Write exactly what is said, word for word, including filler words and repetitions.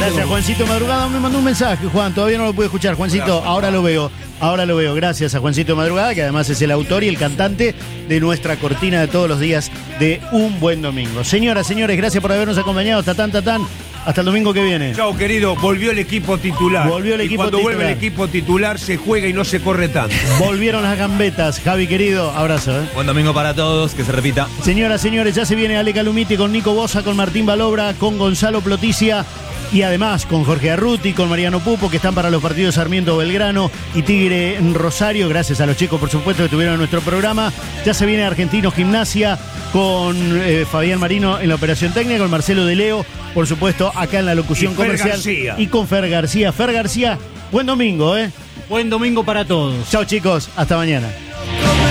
Gracias, Juancito Madrugada. Me mandó un mensaje, Juan. Todavía no lo pude escuchar. Juancito, Hola, ahora lo veo. Ahora lo veo. Gracias a Juancito Madrugada, que además es el autor y el cantante de nuestra cortina de todos los días de Un Buen Domingo. Señoras, señores, gracias por habernos acompañado. Tatán, tatán. Hasta el domingo que viene. Chao, querido. Volvió el equipo titular. Volvió el equipo y cuando titular. vuelve el equipo titular se juega y no se corre tanto. Volvieron las gambetas. Javi, querido, abrazo. ¿eh? Buen domingo para todos, que se repita. Señoras, señores, ya se viene Ale Calumiti con Nico Bosa, con Martín Balobra, con Gonzalo Ploticia y además con Jorge Arruti, con Mariano Pupo, que están para los partidos Sarmiento Belgrano y Tigre Rosario. Gracias a los chicos, por supuesto, que estuvieron en nuestro programa. Ya se viene Argentino Gimnasia con eh, Fabián Marino en la operación técnica, con Marcelo de Leo, por supuesto, acá en la locución y Fer comercial. García. Y con Fer García. Fer García, buen domingo, ¿eh? Buen domingo para todos. Chao, chicos. Hasta mañana.